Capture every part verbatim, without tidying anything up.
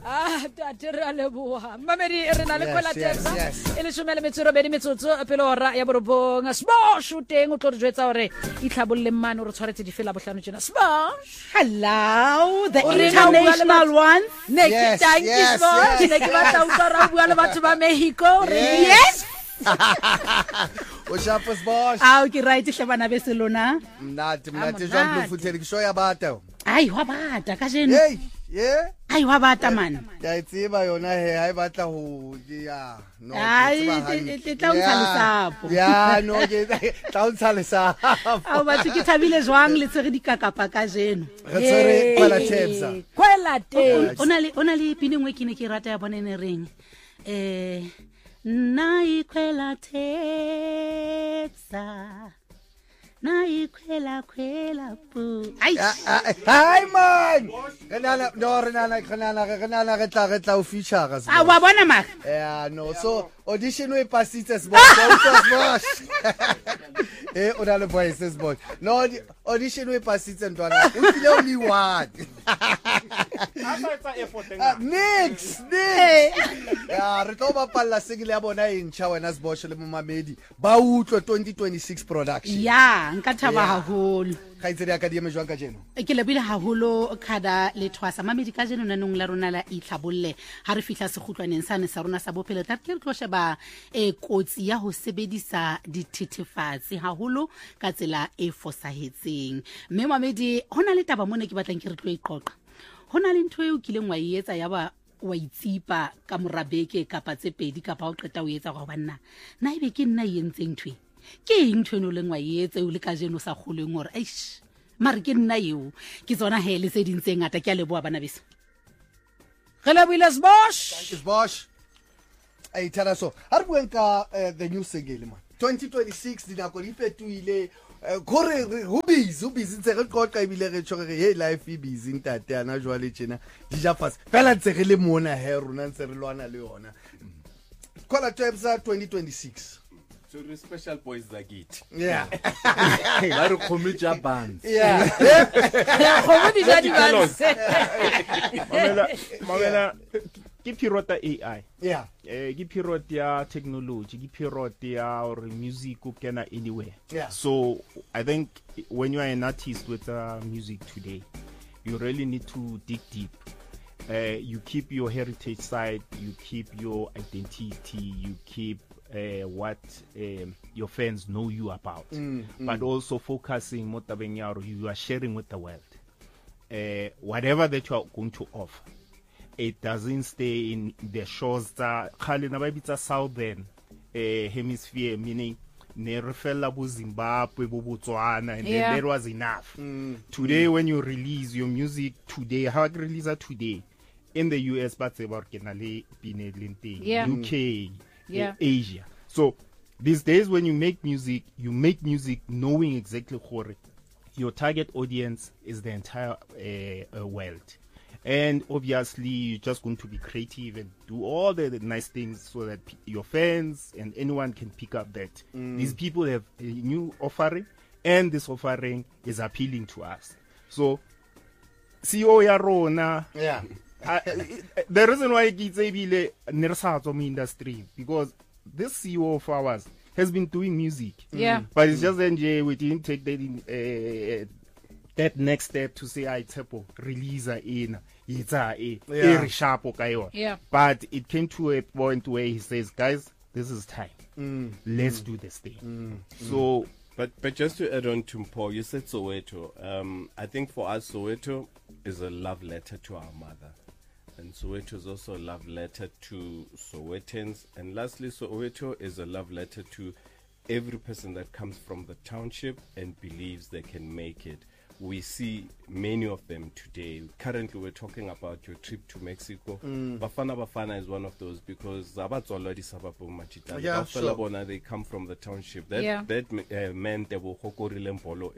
Ah, tate re a leboha. Mamedi re na le kwela tepsa. E le shumele metsoro bedi metsotso pele ora ya borobong. Smosh o teng o tlo re jwetsa hore e tlhabolle mmane o re tshwaretse di fela bohlano tjena. Smosh. Hello, the international one. Yes, thank you Smosh. Ne ke batla o tsara o bua le batho ba Mexico. Yes. What's up, Smosh? Aw ke right hle bana be selona. Mnati mnati jwa mfutheli kusho ya bata. Ai wa bata ka jeno. Hey, yeah. Ai wa bata man. Ya itseba yona he hai batla ho ya no. Ai te tla untshalisapo. Ya no ke tla untshalisapo. Aw batho ke thabile jwang le tsere dikakapa ka jeno. Re tsere kwela tepsa. Kwela tepsa. Ona le ona le pini ngwe ke ne ke rata ya bona ne reng. Eh na ikwela tepsa. Na ikwela kwela pu. Ai. Hi man. Kana no rena kana kana re tla re tla o feature. Ah wa bona ma. Yeah no so audition we pasitse Smosh. Eh ona le voice Smosh. No audition we pasitse ntwana. O file only one. Nix, nix. Ya re tlo ba palla singile ya bona e ntšha wena Smosh le Momamedi. Ba utlwe twenty twenty-six production. Ya nka thaba haholo. Ga itse ya ka di eme jwang ka jeno. Ke lebile haholo khada le thwasa Mamedi ka jeno nanong la rona la itlhabolle ha re fihla sekhutlwaneng sane sa rona sa bophelo ta re tlo sheba e kotsi ya ho sebedisa dithethefatsi haholo ka tsela e fosahetseng. Mme Mamedi hona le taba mona ke batlang ke re tlo iqoqa. Hona le ntho e o kileng wa etsa ya ba wa itsipa ka morabeke kapa tse pedi kapa o qeta o etsa go banna na ibe ke nna yentseng ntwe ke eng ntweno le ngwa etsa o le ka jeno sa kgoleng hore eish mare ke nna eo ke tsona he le se dintseng ata ke a leboa bana bese re leboile Smosh. Thank you Smosh. Ai tara so ha re bueng ka the new single man twenty twenty-six dinako di fetoile gore ho busy ho busy ntse re qoqa ebile re tshwere hey life e busy ntate ana jwale tjena di ja fast fela ntse re le mona he rona ntse re lwana le yona kola tepsa twenty twenty-six so re special boys zakithi yeah ba re khomija bands yeah khomo di ja di bands mamela mamela ke period A I yeah eh ke period ya technology ke period ya or music o kena anywhere yeah so I think when you are an artist with uh, music today you really need to dig deep. Uh, you keep your heritage side, you keep your identity, you keep uh, what um, your fans know you about, mm, but mm. also focusing what you are sharing with the world. Uh, whatever that you are going to offer, it doesn't stay in the shores that southern uh, hemisphere, meaning Zimbabwe, Botswana, and yeah. then that was enough. Mm, today, mm. when you release your music today, how it release it today in the U S, but about yeah. U K, yeah. uh, Asia. So these days, when you make music, you make music knowing exactly what your target audience is the entire uh, uh, world. And obviously, you're just going to be creative and do all the, the nice things so that p- your fans and anyone can pick up that mm. these people have a new offering, and this offering is appealing to us. So, C E O ya rona, yeah. uh, the reason why it's a industry because this C E O of ours has been doing music, yeah, but it's just that we didn't take that in. Uh, that next step to say I tempo release in it's a very sharp yeah, but it came to a point where he says, guys, this is time, mm. let's mm. do this thing. mm. So but but just to add on to Paul, you said Soweto. um I think for us Soweto is a love letter to our mother, and Soweto is also a love letter to Sowetans, and lastly Soweto is a love letter to every person that comes from the township and believes they can make it. We see many of them today. Currently, we're talking about your trip to Mexico. Mm. Bafana Bafana is one of those because already yeah, sure. they come from the township. That yeah. that uh, meant they will mm.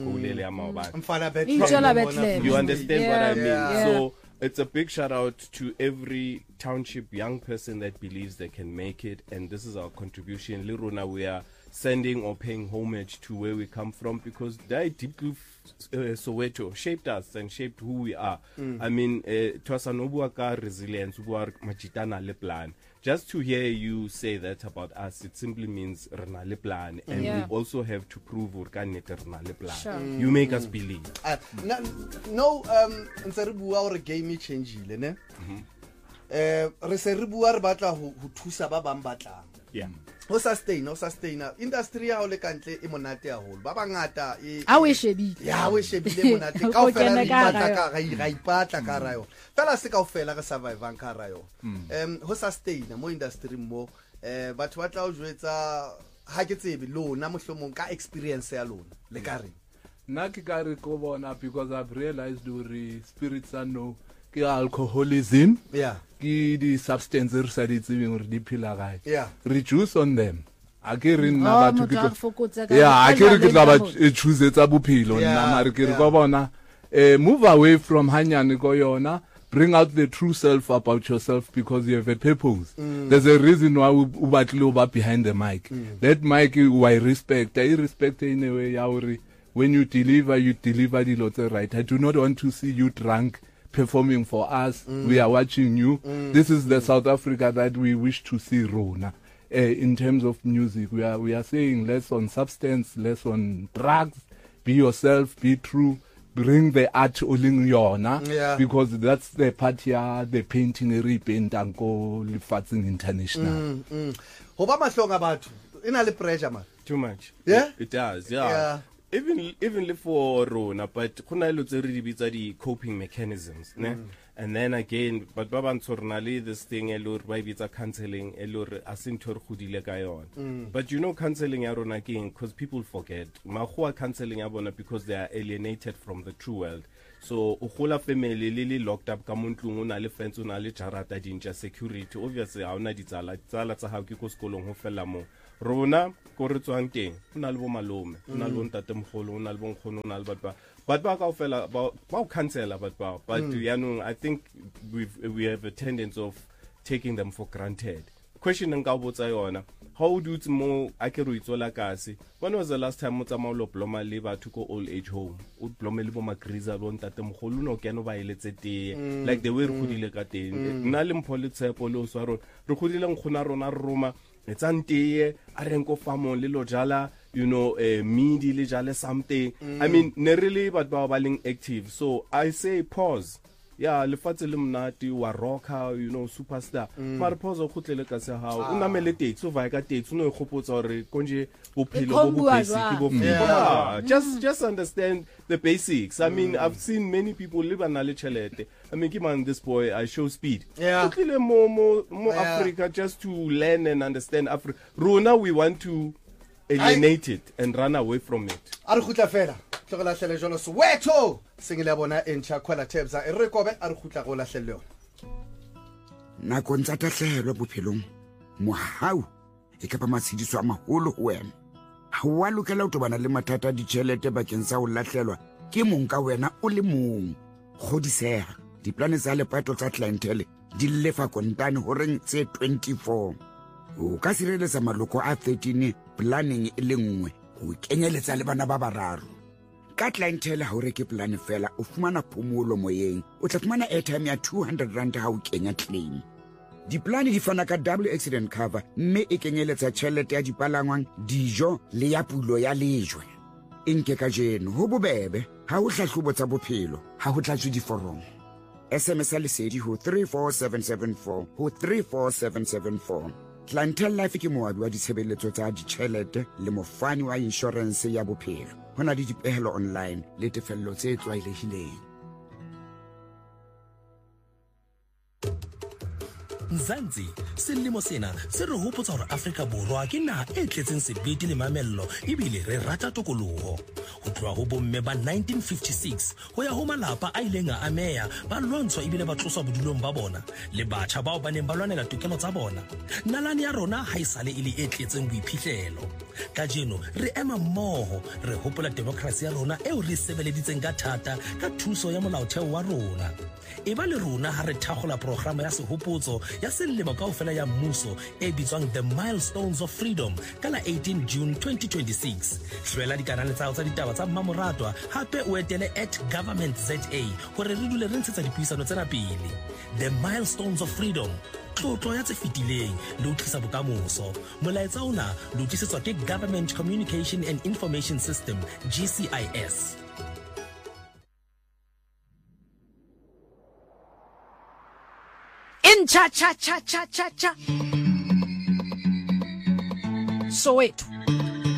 You understand yeah. what I mean? Yeah. So it's a big shout out to every township young person that believes they can make it, and this is our contribution. Liruna, we are sending or paying homage to where we come from, because they deeply uh, Soweto shaped us and shaped who we are. Mm. I mean, uh, resilience, le plan. Just to hear you say that about us, it simply means rena le plan, and yeah. we also have to prove we can rena le plan. Sure. Mm. You make mm. us believe. Uh, no, no um, ntse re bua hore game e changile ne. Eh, re se re bua re batla ho thusa ba bang batlang. Yeah. Ho sustain, ho sustain. Industry ya ho le kantle e monate haholo. Ba bangata e a we shebile. Ya we shebile monate ka ofela re batla ka ga ga ipatla ka ra yo. Fela se ka ofela ka survive ka ra yo. Em ho sustain mo industry mo eh batho ba tla o jwetsa ha ke tsebe lona mohlomong ka experience ya lona le ka re. Nna ke ka re ko bona, because I've realized the spirits are no ke alcoholism. Yeah. Ki di substances re sa di tsebeng re di phela gae. Yeah. Reduce on them. A ke re nna batho ke yeah a ke re ke tla ba choose tsa bophelo nna mare ke re go bona eh move away from hanyane go yona, bring out the true self about yourself, because you have a purpose. Mm. There's a reason why u batle ba behind the mic. Mm. That mic why respect I respect in a way ya hore when you deliver you deliver the lot right. I do not want to see you drunk performing for us. Mm. We are watching you. Mm. This is the South Africa that we wish to see, Rona. Uh, in terms of music, we are we are saying less on substance, less on drugs. Be yourself, be true. Bring the art oling yona, yeah. because that's the part here, the painting, repaint, and go lifatsing international. Mm, mm. Hoba mahlonga batho ina le pressure man. Too much. Yeah, it, it does. Yeah. yeah. Even even for Rona, but kuna lo tse re di bitsa di coping mechanisms, ne? Mm. And then again, but ba bantsornali this thing elor ba bitsa counseling elor asinthor khudile ka yona. But you know counseling ya rona again, because people forget. Ma khwa counseling ya bona because they are alienated from the true world. So o gola family le le locked up ka montlung una le fence una le jarata dinja security. Obviously ha una ditsala tsala tsa ha ke ko sekolong ho fela mo. Rona ko re tswang teng una le bo malome una le bo ntatemgolo una le bo nkgono una le batba but ba ka fela ba ba cancel but ba but you know I think we we have a tendency of taking them for granted. Question nka botsa yona, how do you mo akero itsola kasi? When was the last time motsa ma lo bloma le ba to go old age home o bloma le bo magriza lo ntatemgolo no keno ba eletse te like the way re khudile ka teng nna le mphole tsepo le o swa rona re khudile ngkhona rona roma etsanteye a renko famo le lo jala you know uh, midi le jale something. mm. I mean ne really but ba ba leng active, so I say pause. Yeah, le fatse le mnati wa rocker, you know, superstar. Mara pause o khutlele ka se hao. Una mele taxi o va ka taxi no khopotsa re konje bophelo bo basic bo yeah. Just just understand the basics. I mean, mm. I've seen many people live on le chelete. I mean, give man this boy I show speed. Yeah. Khutlele mo mo mo yeah. Africa just to learn and understand Africa. Rona we want to alienate it and run away from it. Are khutla fela. Tlogela hlele jolo Soweto. Singile bona entsha khwela tebza e rekobe are khutla go lahlele yona. Nako ntsa tahlelo bophelong mohau e ka ba matshidiso a maholo ho wena. Ha wa lokela o tobana le mathata di chelete bakeng sa ho lahlelwa ke mong ka wena o le mong. Godiseha diplane tsa lepato tsa clientele di lefa kontane ho reng tse twenty-four. O ka sireletsa maloko a thirteen planning e le nngwe ho kenyeletsa le bana ba bararo. Ka clientele ha o reke plan fela o fumana phomolo moyeng, o tla fumana airtime ya two hundred rand ha o kenya claim. Diplane di fana ka double accident cover mme e kenyeletsa tjhelete ya dipalangwang, dijo le ya pulo ya lejwe. Inke ka jeno ho bobebe ha o hlahlobo tsa bophelo ha ho tlatswe diforomo. S M S lesedi ho three four seven seven four ho three four seven seven four. Clientele Life ke moabi wa ditshebeletso tsa ditjhelete le mofani wa insurance ya bophelo. Hona le dipehelo online le tefello tse tlwaelehileng. Nzansi selemo sena se re hopotsa hore Afrika Borwa ke naha e tletseng sebete le mamello ebile re rata tokoloho. Ho tloha ho bomme ba nineteen fifty-six ho ya ho malapa a ileng a ameya ba lwantshwa ebile ba tloswa bodulong ba bona le batjha bao ba neng ba lwanela tokelo tsa bona. Nalane ya rona ha isale e le e tletseng boiphihlelo. Ka jeno re ema mmoho re hopola democracy ya rona eo re sebeleditseng ka thata ka thuso ya molaotheo wa rona. Eba le rona ha re thakgola programa ya sehopotso ya selemo kaofela ya mmuso e bitswang The Milestones of Freedom ka la eighteen June twenty twenty-six. Hlwela dikanale tsa tsa ditaba tsa mmamoratwa hape o etele at Government Z A hore re dule re ntshetsa dipuisano tsena pele. The Milestones of Freedom, tlotlo ya tse fetileng le ho tlisa bokamoso. Molaetsa ona lo tlisetswa ke Government Communication and Information System, G C I S. In cha cha cha cha cha cha. Soweto.